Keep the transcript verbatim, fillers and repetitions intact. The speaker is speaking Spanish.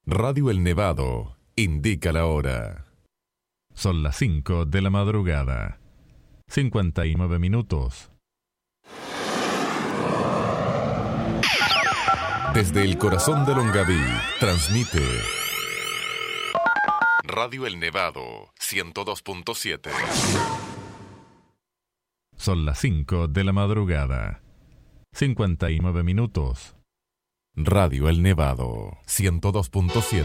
Radio El Nevado indica la hora. Son las cinco de la madrugada. cincuenta y nueve minutos. Desde el corazón de Longaví, transmite Radio El Nevado, ciento dos punto siete. Son las cinco de la madrugada. cincuenta y nueve minutos. Radio El Nevado, ciento dos punto siete.